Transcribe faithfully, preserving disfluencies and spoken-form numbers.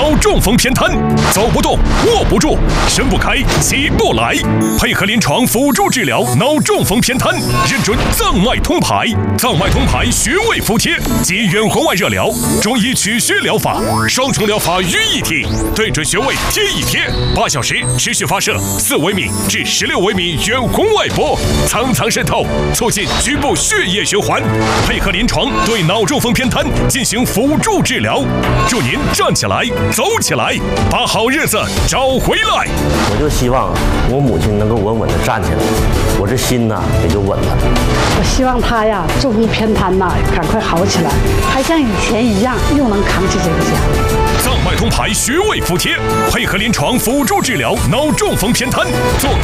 脑中风偏瘫，走不动、握不住、伸不开、起不来，配合临床辅助治疗脑中风偏瘫，认准藏脉通牌。藏脉通牌穴位服帖及远红外热疗、中医取穴疗法，双重疗法于一体，对准穴位贴一贴，八小时持续发射四微米至十六微米远红外波，层层渗透，促进局部血液循环，配合临床对脑中风偏瘫进行辅助治疗，祝您站起来、走起来，把好日子找回来。 我就希望我母亲能够稳稳地站起来，我这心呢也就稳了。 我希望她呀，中风偏瘫呐，赶快好起来，还像以前一样，又能扛起这个家。 藏脉通牌穴位服帖，配合临床辅助治疗脑中风偏瘫，做